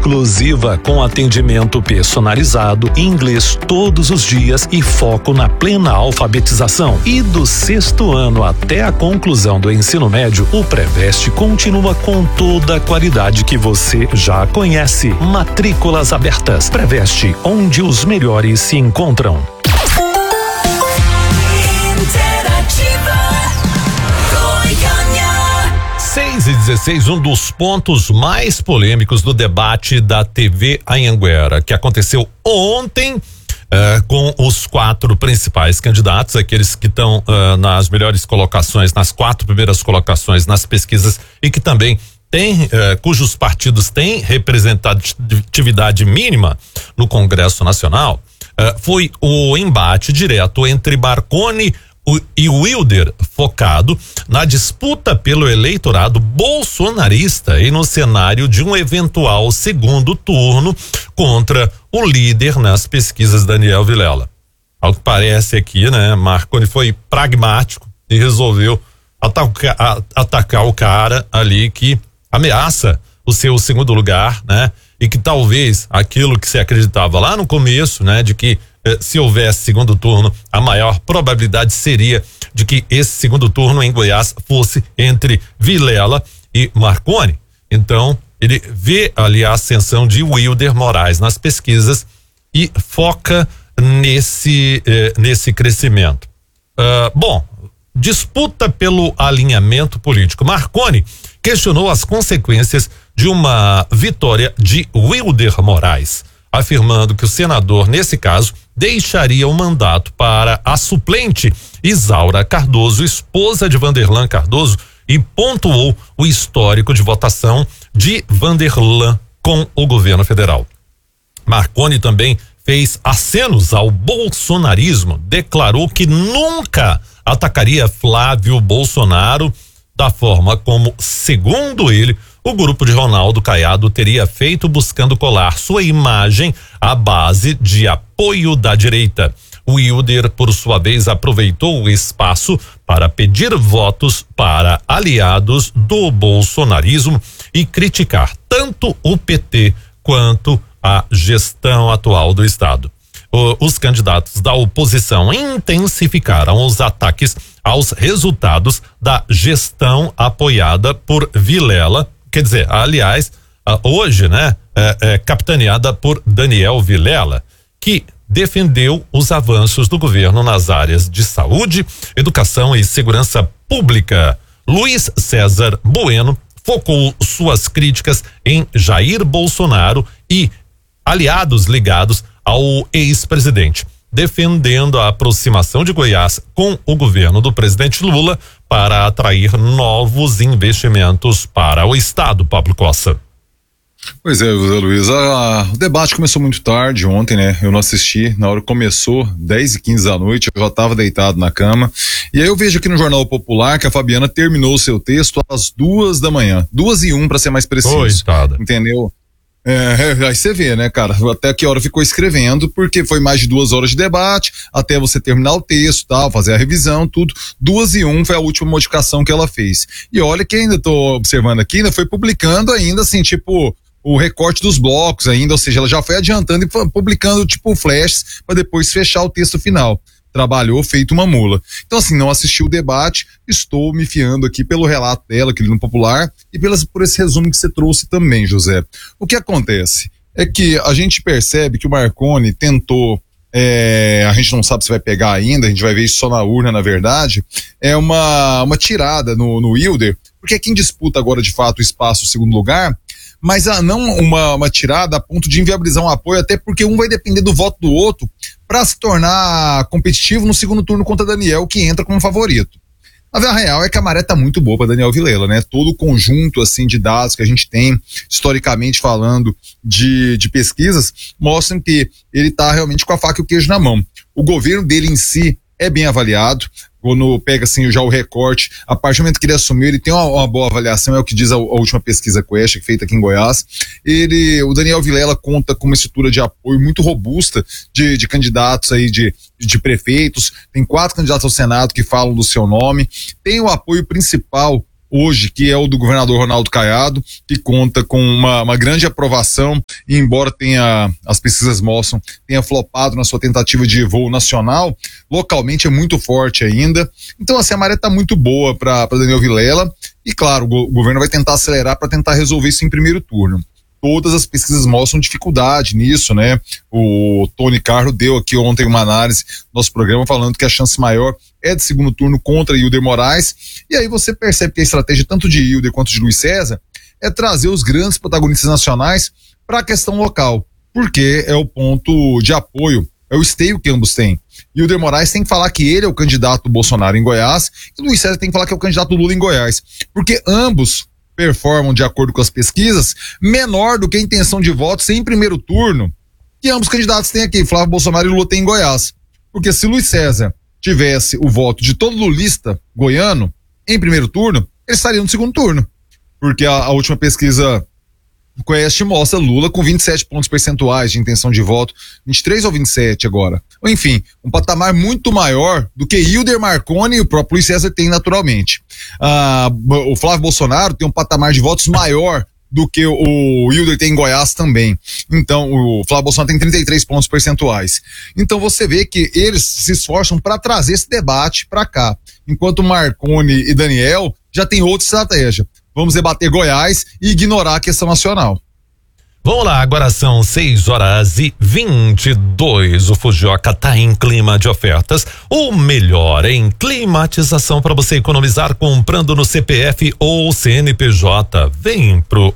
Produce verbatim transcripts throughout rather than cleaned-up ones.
exclusiva com atendimento personalizado, inglês todos os dias e foco na plena alfabetização. E do sexto ano até a conclusão do ensino médio, o Preveste continua com toda a qualidade que você já conhece. Matrículas abertas. Preveste, onde os melhores se encontram. seis e dezesseis, um dos pontos mais polêmicos do debate da T V Anhanguera, que aconteceu ontem uh, com os quatro principais candidatos, aqueles que estão uh, nas melhores colocações, nas quatro primeiras colocações nas pesquisas e que também tem, uh, cujos partidos têm representatividade mínima no Congresso Nacional. Uh, foi o embate direto entre Marconi O, e Wilder, focado na disputa pelo eleitorado bolsonarista e no cenário de um eventual segundo turno contra o líder nas pesquisas, Daniel Vilela. Ao que parece aqui, né, Marconi foi pragmático e resolveu atacar, a, atacar o cara ali que ameaça o seu segundo lugar, né? E que talvez aquilo que se acreditava lá no começo, né, de que se houvesse segundo turno, a maior probabilidade seria de que esse segundo turno em Goiás fosse entre Vilela e Marconi. Então, ele vê ali a ascensão de Wilder Moraes nas pesquisas e foca nesse, eh, nesse crescimento. Uh, bom, disputa pelo alinhamento político. Marconi questionou as consequências de uma vitória de Wilder Moraes, afirmando que o senador, nesse caso, deixaria o mandato para a suplente Isaura Cardoso, esposa de Vanderlan Cardoso, e pontuou o histórico de votação de Vanderlan com o governo federal. Marconi também fez acenos ao bolsonarismo, declarou que nunca atacaria Flávio Bolsonaro da forma como, segundo ele, o grupo de Ronaldo Caiado teria feito, buscando colar sua imagem à base de apoio da direita. Wilder, por sua vez, aproveitou o espaço para pedir votos para aliados do bolsonarismo e criticar tanto o P T quanto a gestão atual do estado. O, os candidatos da oposição intensificaram os ataques aos resultados da gestão apoiada por Vilela. Quer dizer, aliás, hoje, né, é, é, capitaneada por Daniel Vilela, que defendeu os avanços do governo nas áreas de saúde, educação e segurança pública. Luiz César Bueno focou suas críticas em Jair Bolsonaro e aliados ligados ao ex-presidente, defendendo a aproximação de Goiás com o governo do presidente Lula para atrair novos investimentos para o estado. Pablo Costa. Pois é, José Luiz, a, o debate começou muito tarde ontem, né? Eu não assisti, na hora que começou, dez e quinze da noite, eu já estava deitado na cama, e aí eu vejo aqui no Jornal Popular que a Fabiana terminou o seu texto às duas da manhã, duas e um para ser mais preciso. Coitada. Entendeu? É, aí você vê, né, cara, até que hora ficou escrevendo, porque foi mais de duas horas de debate, até você terminar o texto, tal, fazer a revisão, tudo. Duas e um foi a última modificação que ela fez. E olha que ainda tô observando aqui, ainda foi publicando ainda, assim, tipo, o recorte dos blocos ainda, ou seja, ela já foi adiantando e publicando, tipo, flashes, para depois fechar o texto final. Trabalhou feito uma mula. Então, assim, não assisti o debate, estou me fiando aqui pelo relato dela, aquele no Popular, e pelas, por esse resumo que você trouxe também, José. O que acontece é que a gente percebe que o Marconi tentou, é, a gente não sabe se vai pegar ainda, a gente vai ver isso só na urna, na verdade, é uma, uma tirada no, no Wilder, porque é quem disputa agora, de fato, o espaço segundo lugar, mas ah, não uma, uma tirada a ponto de inviabilizar um apoio, até porque um vai depender do voto do outro para se tornar competitivo no segundo turno contra Daniel, que entra como favorito. A verdade real é que a maré tá muito boa para Daniel Vilela, né? Todo o conjunto, assim, de dados que a gente tem, historicamente falando, de, de pesquisas, mostram que ele tá realmente com a faca e o queijo na mão. O governo dele em si é bem avaliado. Quando pega assim já o recorte, a partir do momento que ele assumiu, ele tem uma, uma boa avaliação, é o que diz a, a última pesquisa Quest, feita aqui em Goiás. Ele, o Daniel Vilela conta com uma estrutura de apoio muito robusta de, de candidatos aí, de, de prefeitos, tem quatro candidatos ao Senado que falam do seu nome, tem o apoio principal, hoje, que é o do governador Ronaldo Caiado, que conta com uma, uma grande aprovação, e embora tenha, as pesquisas mostram, tenha flopado na sua tentativa de voo nacional, localmente é muito forte ainda. Então, assim, a maré está muito boa para Daniel Vilela, e claro, o, o governo vai tentar acelerar para tentar resolver isso em primeiro turno. Todas as pesquisas mostram dificuldade nisso, né? O Tony Carro deu aqui ontem uma análise no nosso programa falando que a chance maior é de segundo turno contra Hilder Moraes, e aí você percebe que a estratégia tanto de Hilder quanto de Luiz César é trazer os grandes protagonistas nacionais para a questão local, porque é o ponto de apoio, é o esteio que ambos têm. Hilder Moraes tem que falar que ele é o candidato do Bolsonaro em Goiás, e Luiz César tem que falar que é o candidato do Lula em Goiás, porque ambos performam, de acordo com as pesquisas, menor do que a intenção de votos em primeiro turno que ambos candidatos têm aqui, Flávio Bolsonaro e Lula tem em Goiás. Porque se Luiz César tivesse o voto de todo lulista goiano em primeiro turno, ele estaria no segundo turno. Porque a, a última pesquisa Quest mostra Lula com vinte e sete pontos percentuais de intenção de voto, vinte e três ou vinte e sete agora. Enfim, um patamar muito maior do que Hilder Marconi e o próprio Luiz César tem naturalmente. Ah, o Flávio Bolsonaro tem um patamar de votos maior do que o Hilder tem em Goiás também. Então, o Flávio Bolsonaro tem trinta e três pontos percentuais. Então, você vê que eles se esforçam para trazer esse debate para cá. Enquanto Marconi e Daniel já tem outra estratégia. Vamos debater Goiás e ignorar a questão nacional. Vamos lá, agora são seis horas e vinte e dois. O Fujioka tá em clima de ofertas. O melhor em climatização para você economizar comprando no C P F ou C N P J. Vem pro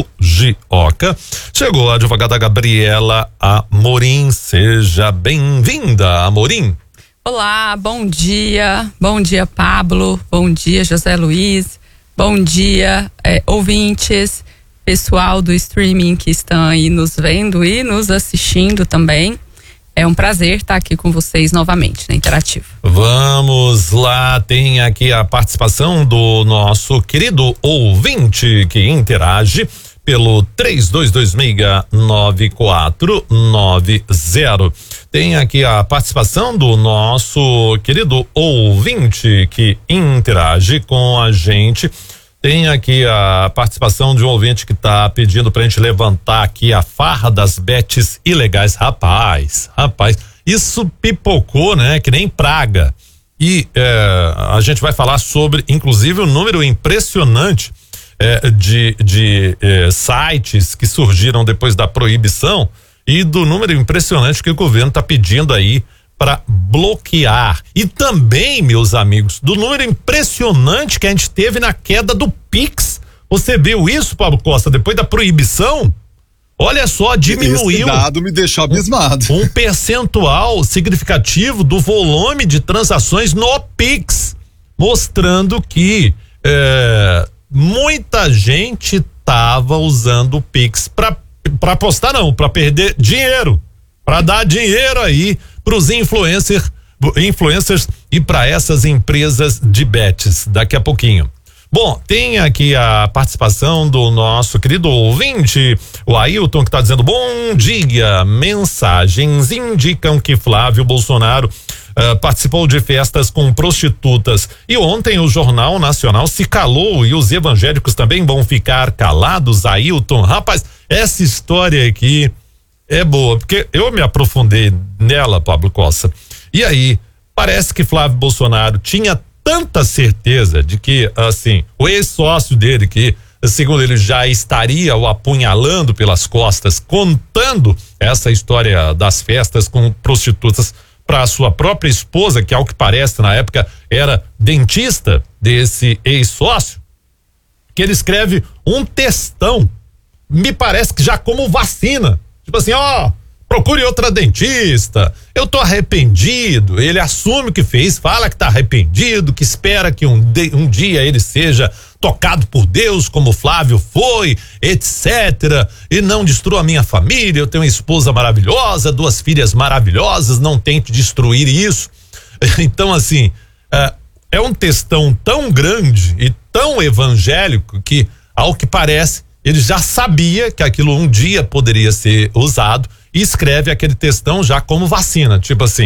Fujioka. Chegou a advogada Gabriela Amorim. Seja bem-vinda, Amorim. Olá, bom dia. Bom dia, Pablo. Bom dia, José Luiz. Bom dia, é, ouvintes, pessoal do streaming que estão aí nos vendo e nos assistindo também. É um prazer estar aqui com vocês novamente na Interativo. Vamos lá, tem aqui a participação do nosso querido ouvinte que interage pelo três dois dois seis nove quatro nove zero. Tem aqui a participação do nosso querido ouvinte que interage com a gente. Tem aqui a participação de um ouvinte que tá pedindo pra gente levantar aqui a farra das bets ilegais. Rapaz, rapaz, isso pipocou, né? Que nem praga. E é, a gente vai falar sobre, inclusive, o número impressionante é, de, de é, sites que surgiram depois da proibição e do número impressionante que o governo está pedindo aí para bloquear. E também, meus amigos, do número impressionante que a gente teve na queda do Pix. Você viu isso, Pablo Costa, depois da proibição? Olha só, diminuiu. Esse dado me deixou abismado. Um, um percentual significativo do volume de transações no Pix, mostrando que é, muita gente tava usando o Pix para para apostar não, para perder dinheiro, para dar dinheiro aí para os influencers, influencers e para essas empresas de bets daqui a pouquinho. Bom, tem aqui a participação do nosso querido ouvinte, o Ailton, que está dizendo: bom dia, mensagens indicam que Flávio Bolsonaro uh, participou de festas com prostitutas e ontem o Jornal Nacional se calou e os evangélicos também vão ficar calados. Ailton, rapaz, essa história aqui é boa, porque eu me aprofundei nela, Pablo Costa, e aí parece que Flávio Bolsonaro tinha tanta certeza de que, assim, o ex-sócio dele, que segundo ele já estaria o apunhalando pelas costas, contando essa história das festas com prostitutas para a sua própria esposa, que ao que parece na época era dentista desse ex-sócio, que ele escreve um textão, me parece que já como vacina, tipo assim, ó, procure outra dentista, eu tô arrependido. Ele assume o que fez, fala que tá arrependido, que espera que um, de, um dia ele seja tocado por Deus como Flávio foi, etcétera. E não destrua a minha família, eu tenho uma esposa maravilhosa, duas filhas maravilhosas, não tente destruir isso. Então, assim, é, é um textão tão grande e tão evangélico que, ao que parece, ele já sabia que aquilo um dia poderia ser usado e escreve aquele textão já como vacina, tipo assim,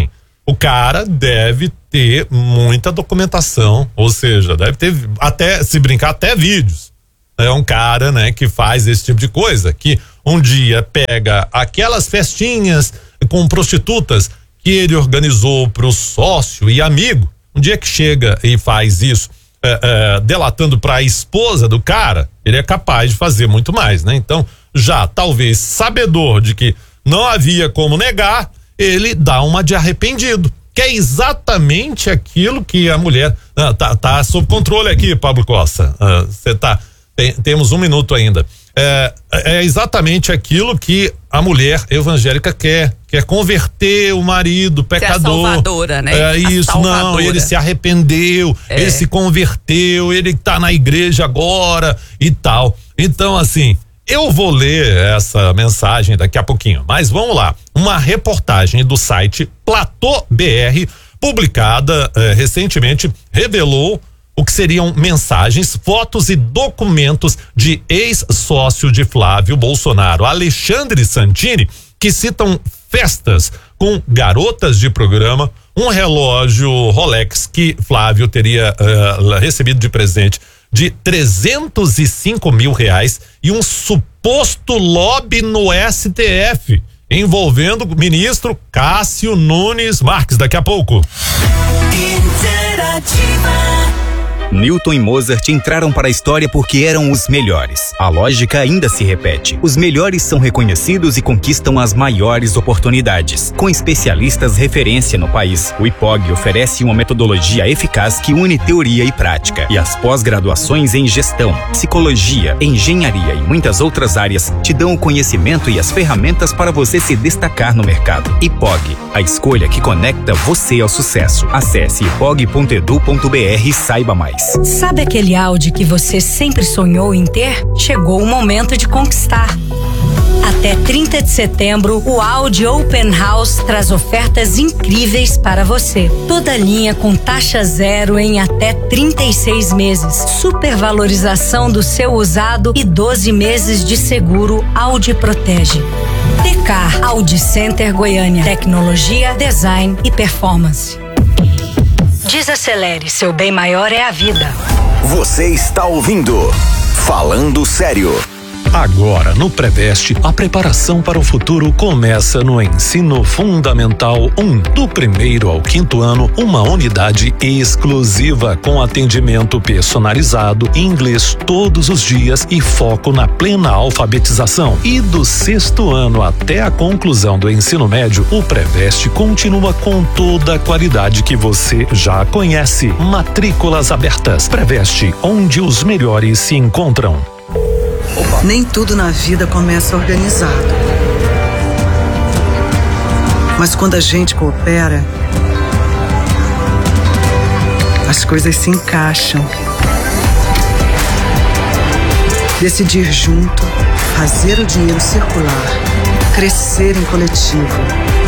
o cara deve ter muita documentação, ou seja, deve ter até, se brincar, até vídeos. É um cara, né, que faz esse tipo de coisa, que um dia pega aquelas festinhas com prostitutas que ele organizou pro sócio e amigo, um dia que chega e faz isso, é, é, delatando para a esposa do cara, ele é capaz de fazer muito mais, né? Então, já talvez sabedor de que não havia como negar, ele dá uma de arrependido, que é exatamente aquilo que a mulher ah, tá, tá sob controle aqui, Pablo Costa. Você ah, tá, tem, temos um minuto ainda. É, é exatamente aquilo que a mulher evangélica quer, quer converter o marido pecador. Ser a salvadora, né? É isso, salvadora. Não, ele se arrependeu, é. ele se converteu, ele tá na igreja agora e tal. Então, assim, eu vou ler essa mensagem daqui a pouquinho, mas vamos lá. Uma reportagem do site Platô B R, publicada eh, recentemente, revelou o que seriam mensagens, fotos e documentos de ex-sócio de Flávio Bolsonaro, Alexandre Santini, que citam festas com garotas de programa, um relógio Rolex que Flávio teria uh, recebido de presente de trezentos e cinco mil reais e um suposto lobby no S T F envolvendo o ministro Cássio Nunes Marques. Daqui a pouco. Interativa. Newton e Mozart entraram para a história porque eram os melhores. A lógica ainda se repete. Os melhores são reconhecidos e conquistam as maiores oportunidades. Com especialistas referência no país, o I P O G oferece uma metodologia eficaz que une teoria e prática. E as pós-graduações em gestão, psicologia, engenharia e muitas outras áreas te dão o conhecimento e as ferramentas para você se destacar no mercado. I P O G, a escolha que conecta você ao sucesso. Acesse ipog ponto edu ponto br e saiba mais. Sabe aquele Audi que você sempre sonhou em ter? Chegou o momento de conquistar. Até trinta de setembro, o Audi Open House traz ofertas incríveis para você. Toda linha com taxa zero em até trinta e seis meses. Supervalorização do seu usado e doze meses de seguro Audi Protege. Tecar Audi Center Goiânia. Tecnologia, design e performance. Desacelere, seu bem maior é a vida. Você está ouvindo Falando Sério. Agora, no Preveste, a preparação para o futuro começa no Ensino Fundamental um. Do primeiro ao quinto ano, uma unidade exclusiva com atendimento personalizado, inglês todos os dias e foco na plena alfabetização. E do sexto ano até a conclusão do ensino médio, o Preveste continua com toda a qualidade que você já conhece. Matrículas abertas. Preveste, onde os melhores se encontram. Nem tudo na vida começa organizado. Mas quando a gente coopera, as coisas se encaixam. Decidir junto, fazer o dinheiro circular, crescer em coletivo.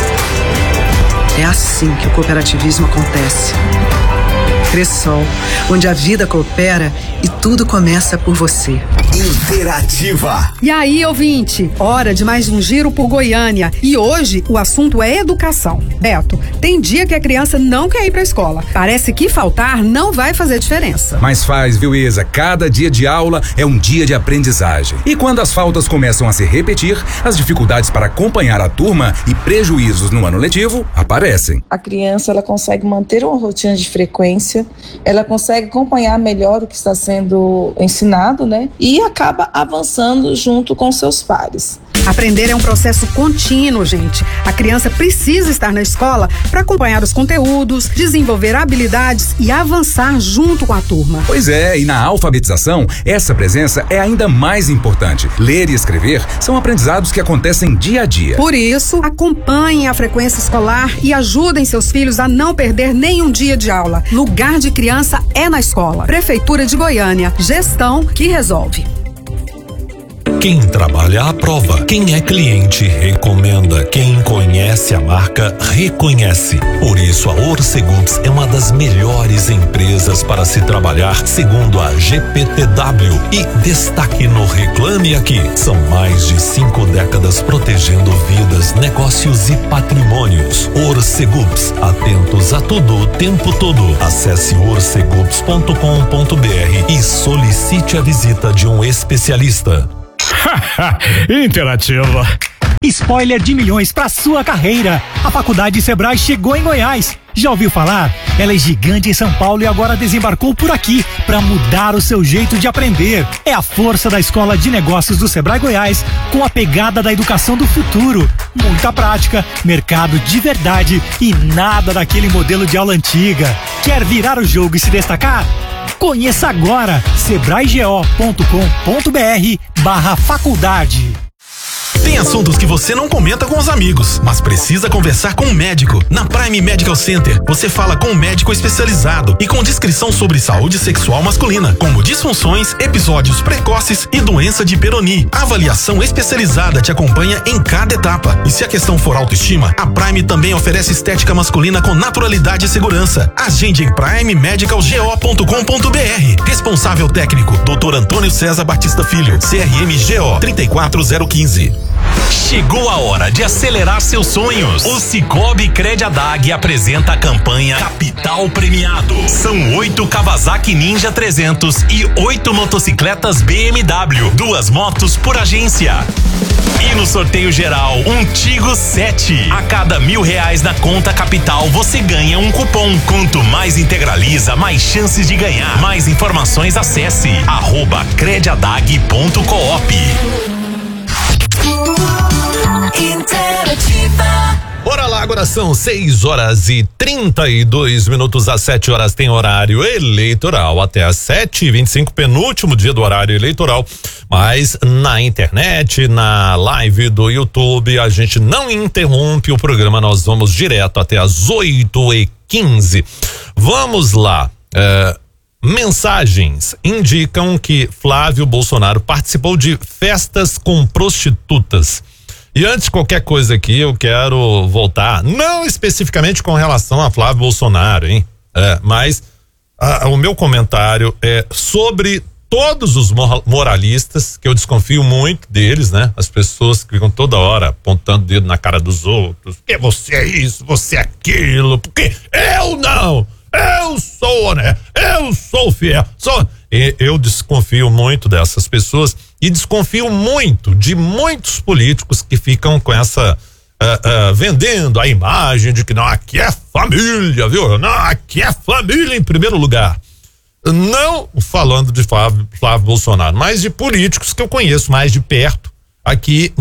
É assim que o cooperativismo acontece. Cressol, onde a vida coopera e tudo começa por você. Interativa. E aí, ouvinte, hora de mais um giro por Goiânia. E hoje o assunto é educação. Beto, tem dia que a criança não quer ir pra escola. Parece que faltar não vai fazer diferença. Mas faz, viu, Isa? Cada dia de aula é um dia de aprendizagem. E quando as faltas começam a se repetir, as dificuldades para acompanhar a turma e prejuízos no ano letivo aparecem. A criança, ela consegue manter uma rotina de frequência, ela consegue acompanhar melhor o que está sendo ensinado, né? E acaba avançando junto com seus pares. Aprender é um processo contínuo, gente. A criança precisa estar na escola para acompanhar os conteúdos, desenvolver habilidades e avançar junto com a turma. Pois é, e na alfabetização, essa presença é ainda mais importante. Ler e escrever são aprendizados que acontecem dia a dia. Por isso, acompanhem a frequência escolar e ajudem seus filhos a não perder nenhum dia de aula. Lugar de criança é na escola. Prefeitura de Goiânia. Gestão que resolve. Quem trabalha aprova. Quem é cliente recomenda. Quem conhece a marca reconhece. Por isso a Orcegups é uma das melhores empresas para se trabalhar, segundo a G P T W. E destaque no Reclame Aqui. São mais de cinco décadas protegendo protegendo vidas, negócios e patrimônios. Orcegups, atentos a tudo o tempo todo. Acesse orcegups ponto com ponto br e solicite a visita de um especialista. Interativa. Spoiler de milhões para sua carreira. A Faculdade Sebrae chegou em Goiás. Já ouviu falar? Ela é gigante em São Paulo e agora desembarcou por aqui para mudar o seu jeito de aprender. É a força da Escola de Negócios do Sebrae Goiás com a pegada da educação do futuro. Muita prática, mercado de verdade e nada daquele modelo de aula antiga. Quer virar o jogo e se destacar? Conheça agora sebraego ponto com ponto br barra faculdade. Tem assuntos que você não comenta com os amigos, mas precisa conversar com um médico. Na Prime Medical Center, você fala com um médico especializado e com descrição sobre saúde sexual masculina, como disfunções, episódios precoces e doença de Peyronie. A avaliação especializada te acompanha em cada etapa. E se a questão for autoestima, a Prime também oferece estética masculina com naturalidade e segurança. Agende em prime medical go ponto com ponto br. Responsável técnico, doutor Antônio César Batista Filho, C R M G O três quatro zero um cinco. Chegou a hora de acelerar seus sonhos. O Cicobi Crediadag apresenta a campanha Capital Premiado. São oito Kawasaki Ninja trezentos e oito motocicletas B M W. Duas motos por agência. E no sorteio geral, um Tigo sete. A cada mil reais na conta Capital, você ganha um cupom. Quanto mais integraliza, mais chances de ganhar. Mais informações, acesse arroba crediadag ponto coop. Interativa. Bora lá, agora são seis horas e trinta e dois minutos, às sete horas tem horário eleitoral, até às sete e vinte e cinco, penúltimo dia do horário eleitoral, mas na internet, na live do YouTube, a gente não interrompe o programa, nós vamos direto até às oito e quinze. Vamos lá, é, mensagens indicam que Flávio Bolsonaro participou de festas com prostitutas. E antes de qualquer coisa aqui, eu quero voltar, não especificamente com relação a Flávio Bolsonaro, hein? É, mas a, o meu comentário é sobre todos os moralistas, que eu desconfio muito deles, né? As pessoas que ficam toda hora apontando o dedo na cara dos outros. Porque você é isso, você é aquilo, porque eu não, eu sou honesto, eu sou fiel, sou... E eu desconfio muito dessas pessoas e desconfio muito de muitos políticos que ficam com essa uh, uh, vendendo a imagem de que não, aqui é família, viu? Não, aqui é família em primeiro lugar. Não falando de Flávio, Flávio Bolsonaro, mas de políticos que eu conheço mais de perto aqui